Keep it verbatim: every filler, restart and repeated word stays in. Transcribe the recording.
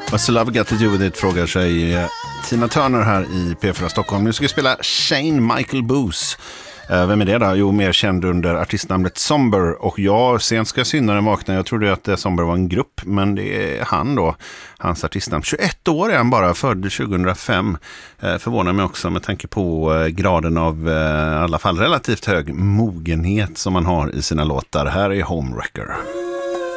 What's love got to do with it, frågar sig Tina Turner här i P fyra Stockholm. Nu ska vi spela Shane Michael Booth. Vem är det då? Jo, mer känd under artistnamnet Somber. Och jag, sent ska syndaren vakna. Jag trodde att Somber var en grupp, men det är han då. Hans artistnamn. tjugoett år är han bara, född tjugohundrafem. Förvånar mig också med tanke på graden av i alla fall relativt hög mogenhet som man har i sina låtar. Här är Homewrecker.